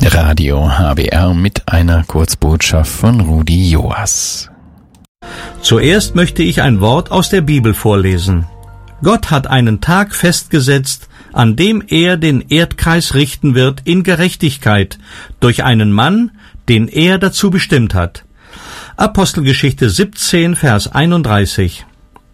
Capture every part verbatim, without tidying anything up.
Radio H B R mit einer Kurzbotschaft von Rudi Joas. Zuerst möchte ich ein Wort aus der Bibel vorlesen. Gott hat einen Tag festgesetzt, an dem er den Erdkreis richten wird in Gerechtigkeit durch einen Mann, den er dazu bestimmt hat. Apostelgeschichte siebzehn, Vers einunddreißig.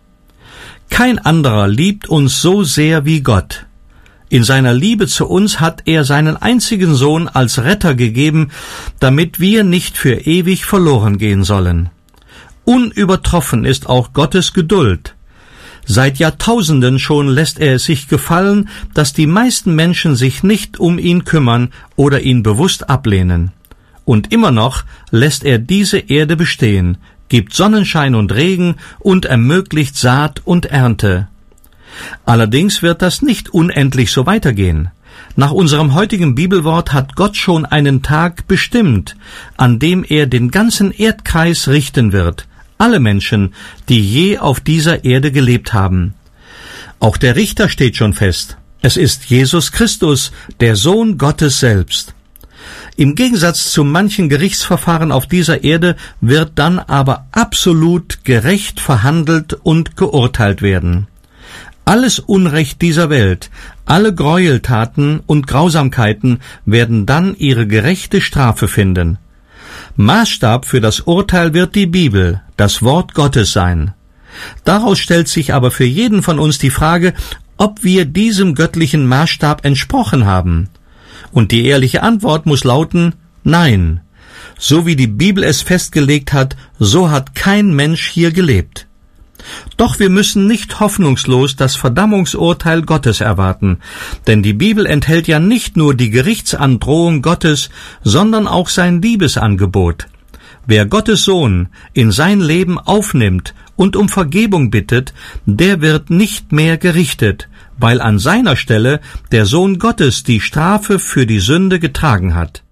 Kein anderer liebt uns so sehr wie Gott. In seiner Liebe zu uns hat er seinen einzigen Sohn als Retter gegeben, damit wir nicht für ewig verloren gehen sollen. Unübertroffen ist auch Gottes Geduld. Seit Jahrtausenden schon lässt er es sich gefallen, dass die meisten Menschen sich nicht um ihn kümmern oder ihn bewusst ablehnen. Und immer noch lässt er diese Erde bestehen, gibt Sonnenschein und Regen und ermöglicht Saat und Ernte. Allerdings wird das nicht unendlich so weitergehen. Nach unserem heutigen Bibelwort hat Gott schon einen Tag bestimmt, an dem er den ganzen Erdkreis richten wird, alle Menschen, die je auf dieser Erde gelebt haben. Auch der Richter steht schon fest. Es ist Jesus Christus, der Sohn Gottes selbst. Im Gegensatz zu manchen Gerichtsverfahren auf dieser Erde wird dann aber absolut gerecht verhandelt und geurteilt werden. Alles Unrecht dieser Welt, alle Gräueltaten und Grausamkeiten werden dann ihre gerechte Strafe finden. Maßstab für das Urteil wird die Bibel, das Wort Gottes sein. Daraus stellt sich aber für jeden von uns die Frage, ob wir diesem göttlichen Maßstab entsprochen haben. Und die ehrliche Antwort muss lauten, nein. So wie die Bibel es festgelegt hat, so hat kein Mensch hier gelebt. Doch wir müssen nicht hoffnungslos das Verdammungsurteil Gottes erwarten, denn die Bibel enthält ja nicht nur die Gerichtsandrohung Gottes, sondern auch sein Liebesangebot. Wer Gottes Sohn in sein Leben aufnimmt und um Vergebung bittet, der wird nicht mehr gerichtet, weil an seiner Stelle der Sohn Gottes die Strafe für die Sünde getragen hat.